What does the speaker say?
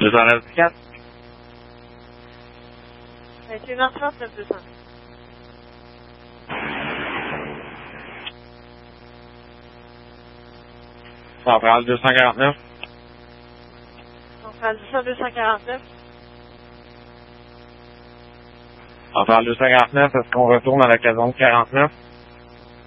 224. 21h39, 200. Centrale 249. Centrale 249. Centrale 249, est-ce qu'on retourne à la caserne 49?